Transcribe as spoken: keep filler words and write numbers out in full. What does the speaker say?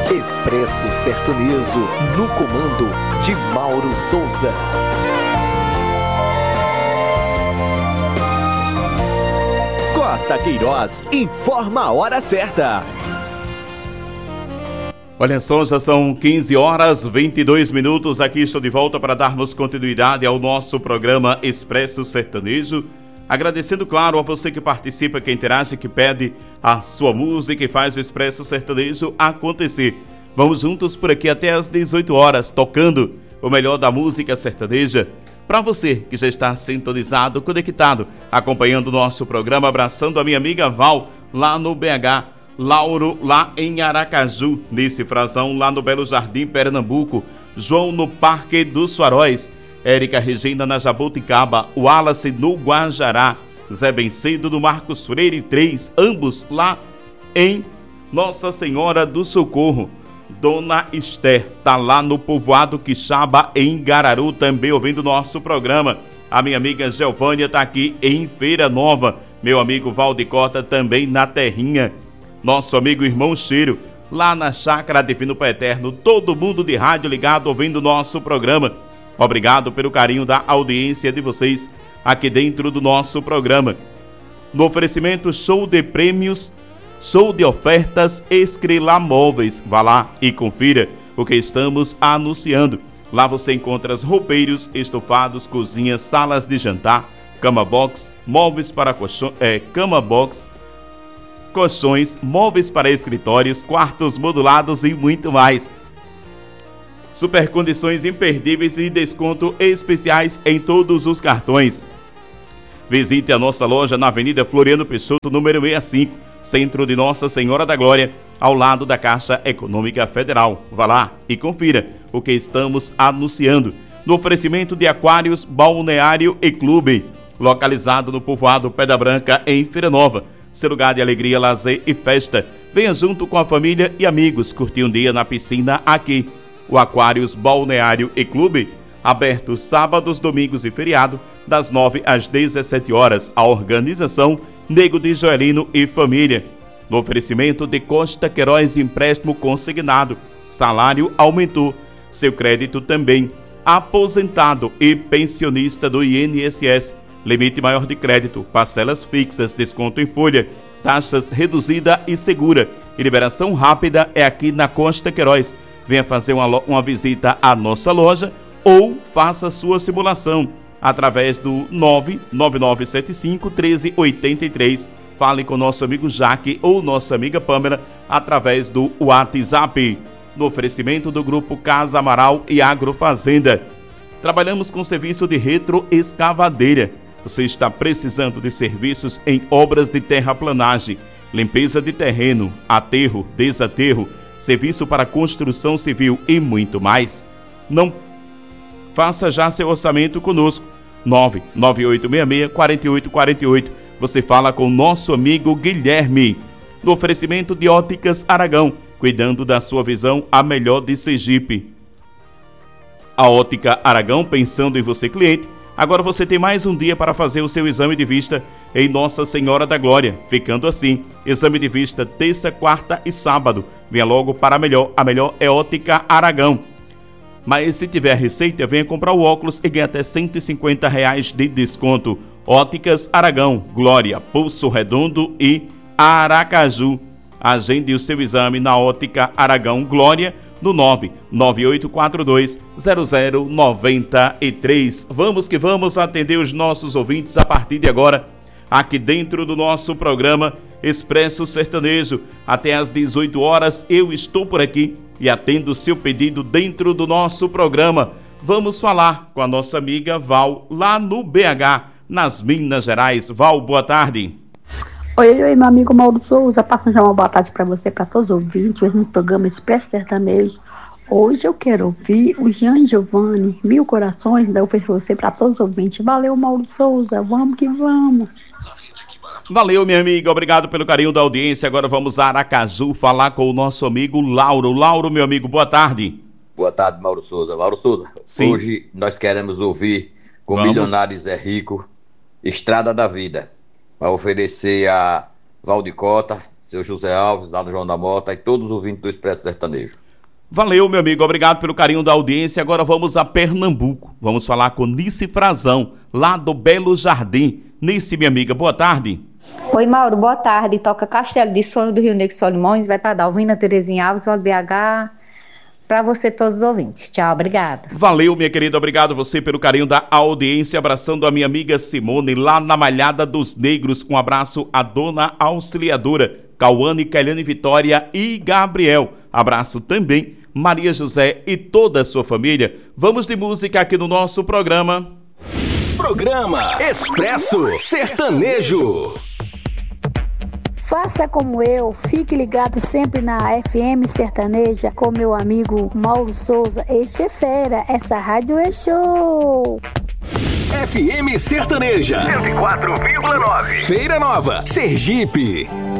Expresso Sertanejo, no comando de Mauro Souza. Costa Queiroz informa a hora certa. Olha só, já são quinze horas e vinte e dois minutos. Aqui estou de volta para darmos continuidade ao nosso programa Expresso Sertanejo. Agradecendo, claro, a você que participa, que interage, que pede a sua música e faz o Expresso Sertanejo acontecer. Vamos juntos por aqui até às dezoito horas, tocando o melhor da música sertaneja. Para você que já está sintonizado, conectado, acompanhando o nosso programa, abraçando a minha amiga Val, lá no B H, Lauro, lá em Aracaju, nesse Frazão, lá no Belo Jardim, Pernambuco, João no Parque dos Faróis, Érica Regina na Jaboticaba, Wallace no Guajará, Zé Bencedo no Marcos Freire três, ambos lá em Nossa Senhora do Socorro. Dona Esther tá lá no povoado Quixaba, em Gararu, também ouvindo nosso programa. A minha amiga Geovânia tá aqui em Feira Nova, meu amigo Valdicota também na Terrinha. Nosso amigo Irmão Cheiro, lá na Chácara Divino Pai Eterno, todo mundo de rádio ligado ouvindo nosso programa. Obrigado pelo carinho da audiência de vocês aqui dentro do nosso programa. No oferecimento show de prêmios, show de ofertas Escrila Móveis. Vá lá e confira o que estamos anunciando. Lá você encontra roupeiros, estofados, cozinhas, salas de jantar, cama box, móveis para colchão, é, cama box, colchões, móveis para escritórios, quartos modulados e muito mais. Super condições imperdíveis e desconto especiais em todos os cartões. Visite a nossa loja na Avenida Floriano Peixoto, número sessenta e cinco, centro de Nossa Senhora da Glória, ao lado da Caixa Econômica Federal. Vá lá e confira o que estamos anunciando. No oferecimento de Aquários, Balneário e Clube, localizado no povoado Pedra Branca, em Feira Nova. Seu lugar de alegria, lazer e festa. Venha junto com a família e amigos curtir um dia na piscina aqui. O Aquários Balneário e Clube, aberto sábados, domingos e feriado, das nove às dezessete horas. A organização Nego de Joelino e Família. No oferecimento de Costa Queiroz, empréstimo consignado. Salário aumentou, seu crédito também. Aposentado e pensionista do I N S S. Limite maior de crédito, parcelas fixas, desconto em folha, taxas reduzida e segura. E liberação rápida é aqui na Costa Queiroz. Venha fazer uma, uma visita à nossa loja ou faça sua simulação através do nove nove nove sete cinco um três oito três. Fale com nosso amigo Jaque ou nossa amiga Pâmela através do WhatsApp. No oferecimento do Grupo Casa Amaral e Agrofazenda. Trabalhamos com serviço de retroescavadeira. Você está precisando de serviços em obras de terraplanagem, limpeza de terreno, aterro, desaterro, serviço para construção civil e muito mais? Não faça já seu orçamento conosco. nove nove oito seis seis quatro oito quatro oito. Você fala com nosso amigo Guilherme. No oferecimento de Óticas Aragão, cuidando da sua visão, a melhor de Sergipe. A Ótica Aragão, pensando em você, cliente. Agora você tem mais um dia para fazer o seu exame de vista em Nossa Senhora da Glória. Ficando assim, exame de vista terça, quarta e sábado. Venha logo para a melhor. A melhor é Ótica Aragão. Mas se tiver receita, venha comprar o óculos e ganhe até cento e cinquenta reais de desconto. Óticas Aragão, Glória, Poço Redondo e Aracaju. Agende o seu exame na Ótica Aragão Glória no nove nove oito quatro dois zero zero nove três. Vamos que vamos atender os nossos ouvintes a partir de agora, aqui dentro do nosso programa Expresso Sertanejo. Até às dezoito horas eu estou por aqui e atendo o seu pedido dentro do nosso programa. Vamos falar com a nossa amiga Val, lá no B H, nas Minas Gerais. Val, boa tarde. Oi, oi, meu amigo Mauro Souza, passando já uma boa tarde para você, para todos os ouvintes, hoje no programa Expresso Sertanejo. Hoje eu quero ouvir o Jean Giovanni, Mil Corações, daí eu peço você para todos os ouvintes. Valeu, Mauro Souza, vamos que vamos. Valeu, minha amiga, obrigado pelo carinho da audiência. Agora vamos a Aracaju falar com o nosso amigo Lauro. Lauro, meu amigo, boa tarde. Boa tarde, Mauro Souza. Mauro Souza, Sim. Hoje nós queremos ouvir com vamos. Milionários é Rico, Estrada da Vida. Vai oferecer a Valdicota, seu José Alves, lá no João da Mota, e todos os ouvintes do Expresso Sertanejo. Valeu, meu amigo, obrigado pelo carinho da audiência. Agora vamos a Pernambuco. Vamos falar com Nice Frazão, lá do Belo Jardim. Nice, minha amiga, boa tarde. Oi, Mauro, boa tarde. Toca Castelo de Sonho do Rio Negro Solimões, vai para Dalvina, Terezinha Alves, Vale B H, para você todos os ouvintes. Tchau, obrigada. Valeu, minha querida, obrigado você pelo carinho da audiência, abraçando a minha amiga Simone, lá na Malhada dos Negros. Um abraço à dona auxiliadora, Cauane, Kelhane Vitória e Gabriel. Abraço também Maria José e toda a sua família. Vamos de música aqui no nosso programa. Programa Expresso Sertanejo. Faça como eu, fique ligado sempre na F M Sertaneja com meu amigo Mauro Souza. Este é fera, essa rádio é show. F M Sertaneja cento e quatro vírgula nove, Feira Nova, Sergipe.